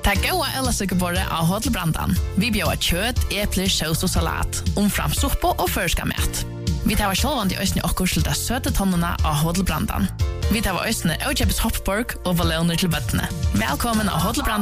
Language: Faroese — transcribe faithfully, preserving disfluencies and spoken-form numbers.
Ta goa eller sukkerborre av Hotelbrandan. Vi bjóa kjøtt, epler, saus og salat, omfram suppo og førska mat. Vi tar sjálvandi øysni okkur til det søte tonnene av Hotelbrandan. Vi tar øysni Øykjøpes Hopborg og balloner til bøttene. Velkommen av Hotelbrandan.